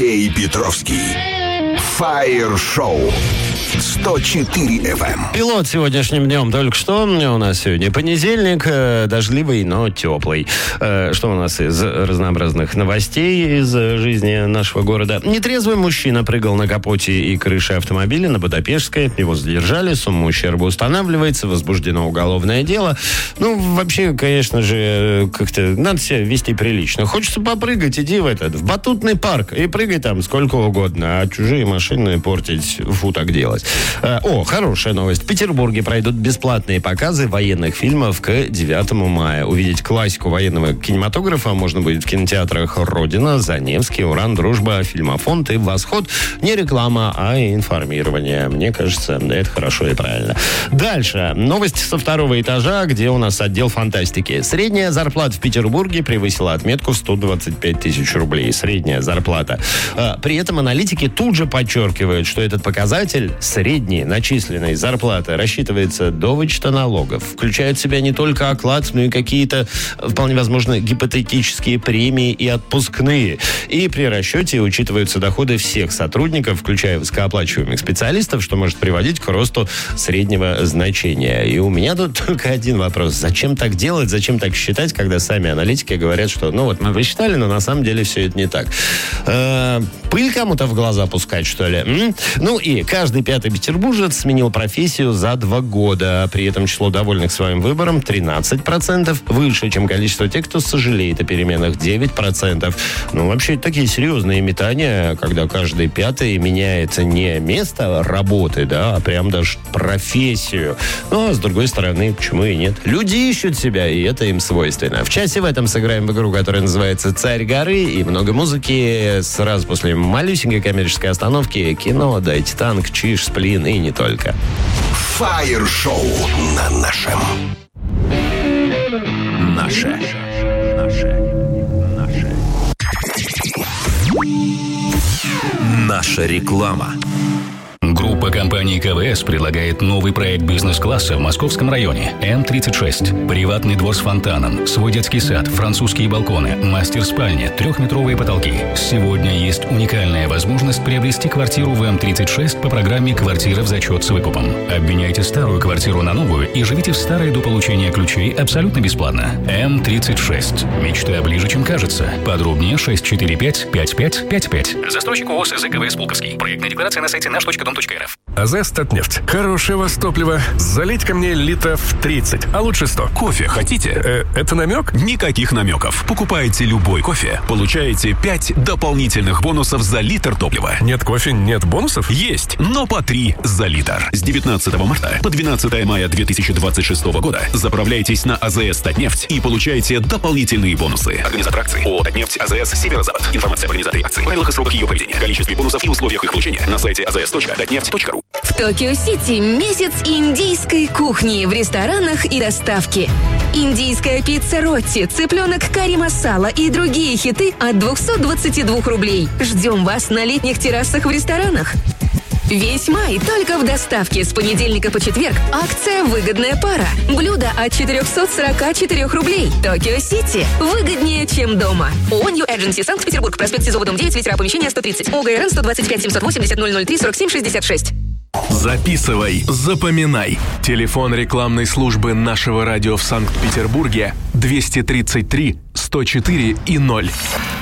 и Петровский. Фаер-шоу. 104 FM. Пилот сегодняшним днем только что. У нас сегодня понедельник, дождливый, но теплый. Что у нас из разнообразных новостей из жизни нашего города? Нетрезвый мужчина прыгал на капоте и крыше автомобиля на Будапештской. Его задержали, сумма ущерба устанавливается, возбуждено уголовное дело. Ну, вообще, конечно же, как-то надо себя вести прилично. Хочется попрыгать, иди в батутный парк и прыгай там сколько угодно, а чужие машины портить, фу, так делать. Хорошая новость. В Петербурге пройдут бесплатные показы военных фильмов к 9 мая. Увидеть классику военного кинематографа можно будет в кинотеатрах «Родина», «Заневский», «Уран», «Дружба», «Фильмофонд» и «Восход». Не реклама, а информирование. Мне кажется, это хорошо и правильно. Дальше. Новость со второго этажа, где у нас отдел фантастики. Средняя зарплата в Петербурге превысила отметку 125 тысяч рублей. Средняя зарплата. При этом аналитики тут же подчеркивают, что этот показатель средней начисленной зарплаты рассчитывается до вычета налогов. Включает в себя не только оклад, но и какие-то, вполне возможно, гипотетические премии и отпускные. И при расчете учитываются доходы всех сотрудников, включая высокооплачиваемых специалистов, что может приводить к росту среднего значения. И у меня тут только один вопрос. Зачем так делать, зачем так считать, когда сами аналитики говорят, что, мы высчитали, но на самом деле все это не так. Пыль кому-то в глаза пускать, что ли? И каждый пятый петербуржец сменил профессию за 2 года. При этом число довольных своим выбором 13%. Выше, чем количество тех, кто сожалеет о переменах, 9%. Вообще, такие серьезные метания, когда каждый пятый меняет не место работы, а прям даже профессию. Но, с другой стороны, почему и нет? Люди ищут себя, и это им свойственно. В часе в этом сыграем в игру, которая называется «Царь горы», и много музыки. Сразу после малюсенькой коммерческой остановки кино, дайте танк, чиш, сплин и не только. Фаер-шоу на нашем. Наше. Наша реклама. Группа компаний КВС предлагает новый проект бизнес-класса в Московском районе. М36. Приватный двор с фонтаном, свой детский сад, французские балконы, мастер-спальня, 3-метровые потолки. Сегодня есть уникальная возможность приобрести квартиру в М36 по программе «Квартира в зачет с выкупом». Обменяйте старую квартиру на новую и живите в старой до получения ключей абсолютно бесплатно. М36. Мечта ближе, чем кажется. Подробнее 645-5555. Застройщик ООС ЗК КВС «Пулковский». Проектная декларация на сайте наш.дом.рф. АЗС «Татнефть». Хорошее вас топливо. Залить ко мне литров 30, а лучше 100. Кофе хотите? Это намек? Никаких намеков. Покупаете любой кофе, получаете 5 дополнительных бонусов за литр топлива. Нет кофе, нет бонусов? Есть, но по 3 за литр. С 19 марта по 12 мая 2026 года заправляйтесь на АЗС «Татнефть» и получаете дополнительные бонусы. Организатор акции ООО «Татнефть», АЗС «Северо-Запад». Информация об организаторе акции, правилах и сроках ее проведения, количестве бонусов и условиях их получения на сайте azs.tatneft.ru. В Токио-Сити месяц индийской кухни в ресторанах и доставке. Индийская пицца Ротти, цыпленок карри масала и другие хиты от 222 рублей. Ждем вас на летних террасах в ресторанах. Весь май только в доставке с понедельника по четверг. Акция «Выгодная пара». Блюдо от 444 рублей. Токио-Сити. Выгоднее, чем дома. ООО «Нью Эдженси», Санкт-Петербург. Проспект Сизова, дом 9, ветера, помещение 130. ОГРН 125 780 003 47 66. Записывай, запоминай. Телефон рекламной службы нашего радио в Санкт-Петербурге 233 104 и 0.